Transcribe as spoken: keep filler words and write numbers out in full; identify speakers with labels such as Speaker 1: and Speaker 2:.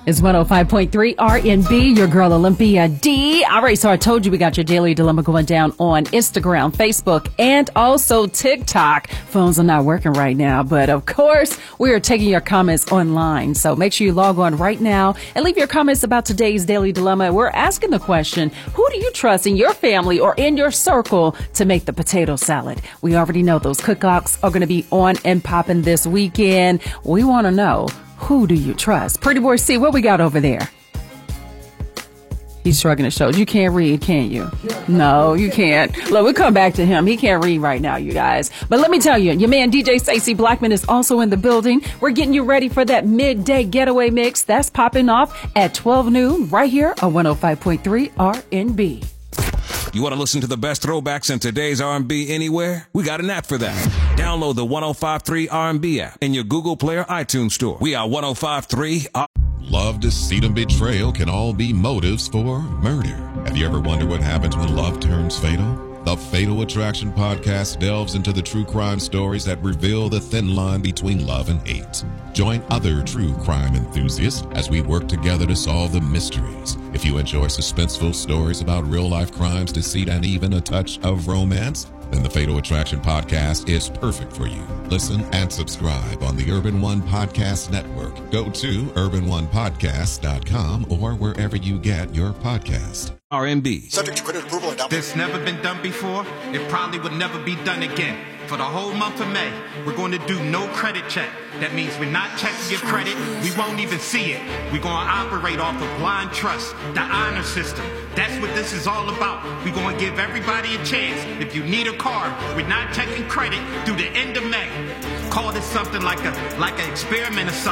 Speaker 1: It's one oh five point three R N B, your girl Olympia D. All right, so I told you we got your Daily Dilemma going down on Instagram, Facebook, and also TikTok. Phones are not working right now, but of course, we are taking your comments online. So make sure you log on right now and leave your comments about today's Daily Dilemma. We're asking the question, who do you trust in your family or in your circle to make the potato salad? We already know those cookouts are going to be on and popping this weekend. We want to know, who do you trust? Pretty Boy C, what we got over there? He's shrugging his shoulders. You can't read, can you? No, you can't. Look, we'll come back to him. He can't read right now, you guys. But let me tell you, your man D J Stacey Blackman is also in the building. We're getting you ready for that midday getaway mix that's popping off at twelve noon right here on one oh five point three R N B.
Speaker 2: You want to listen to the best throwbacks in today's R and B anywhere? We got an app for that. Download the one oh five point three R and B app in your Google Play or iTunes store. We are one oh five point three R.
Speaker 3: Love, deceit, and betrayal can all be motives for murder. Have you ever wondered what happens when love turns fatal? The Fatal Attraction podcast delves into the true crime stories that reveal the thin line between love and hate. Join other true crime enthusiasts as we work together to solve the mysteries. If you enjoy suspenseful stories about real-life crimes, deceit, and even a touch of romance, then the Fatal Attraction podcast is perfect for you. Listen and subscribe on the Urban One Podcast Network. Go to urban one podcast dot com or wherever you get your podcast.
Speaker 2: R and B.
Speaker 4: Subject to credit approval and down.
Speaker 5: This never been done before. It probably would never be done again. For the whole month of May, we're going to do no credit check. That means we're not checking your credit. We won't even see it. We're going to operate off of blind trust, the honor system. That's what this is all about. We're going to give everybody a chance. If you need a car, we're not checking credit through the end of May. Call this something like a like an experiment or something.